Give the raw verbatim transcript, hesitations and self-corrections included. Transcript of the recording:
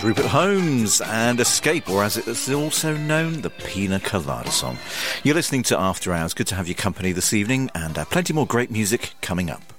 Rupert Holmes and Escape, or as it is also known, the Pina Colada song. You're listening to After Hours. Good to have your company this evening, and uh, plenty more great music coming up.